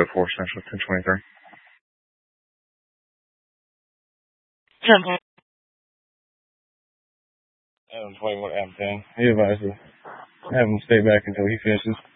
4 Central 1023. Adam 21 Adam 10. He advised to have him stay back until he finishes.